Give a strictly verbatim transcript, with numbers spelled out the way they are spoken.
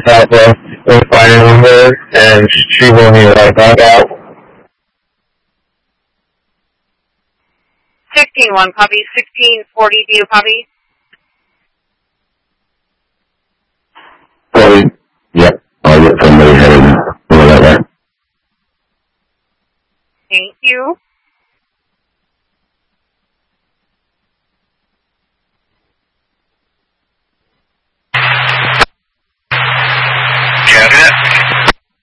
Southwest with fire number, and she will need right back out. sixteen one, copy. sixteen forty, do you copy?